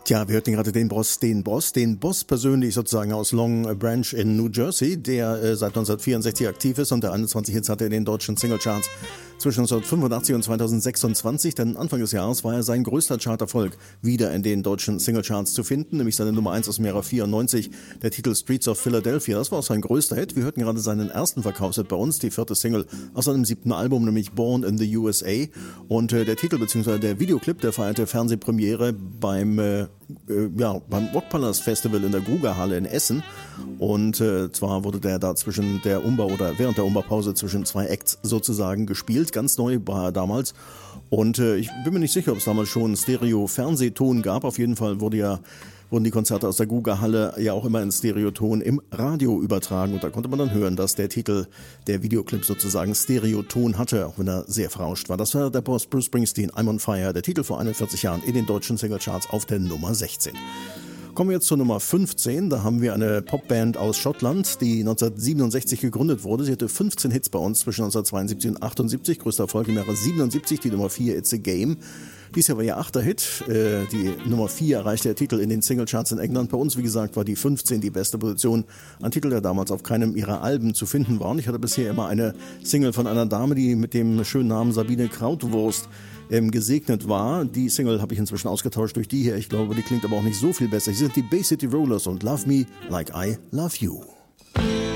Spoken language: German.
Tja, wir hörten gerade den Boss persönlich sozusagen aus Long Branch in New Jersey, der seit 1964 aktiv ist und der 21 Hits hatte in den deutschen Singlecharts zwischen 1985 und 2026, denn Anfang des Jahres war er sein größter Charterfolg wieder in den deutschen Singlecharts zu finden, nämlich seine Nummer 1 aus dem Jahre 94, der Titel Streets of Philadelphia. Das war auch sein größter Hit. Wir hörten gerade seinen ersten Verkaufshit bei uns, die 4. Single aus seinem 7. Album, nämlich Born in the USA. Und der Titel bzw. der Videoclip, der feierte Fernsehpremiere beim Rockpalast Festival in der Grugerhalle in Essen. Und zwar wurde der da während der Umbaupause zwischen zwei Acts sozusagen gespielt. Ganz neu war er damals. Und ich bin mir nicht sicher, ob es damals schon Stereo-Fernsehton gab. Auf jeden Fall wurden die Konzerte aus der Guga-Halle ja auch immer in Stereoton im Radio übertragen. Und da konnte man dann hören, dass der Titel, der Videoclip sozusagen Stereoton hatte, auch wenn er sehr verrauscht war. Das war der Boss Bruce Springsteen, I'm on Fire, der Titel vor 41 Jahren in den deutschen Singlecharts auf der Nummer 16. Kommen wir jetzt zur Nummer 15. Da haben wir eine Popband aus Schottland, die 1967 gegründet wurde. Sie hatte 15 Hits bei uns zwischen 1972 und 78. Größter Erfolg im Jahre 77, die Nummer 4, It's a Game. Dies Jahr war ihr 8. Hit. Die Nummer 4 erreichte der Titel in den Singlecharts in England. Bei uns, wie gesagt, war die 15 die beste Position. Ein Titel, der damals auf keinem ihrer Alben zu finden war. Und ich hatte bisher immer eine Single von einer Dame, die mit dem schönen Namen Sabine Krautwurst gesegnet war. Die Single habe ich inzwischen ausgetauscht durch die hier. Ich glaube, die klingt aber auch nicht so viel besser. Hier sind die Bay City Rollers und Love Me Like I Love You.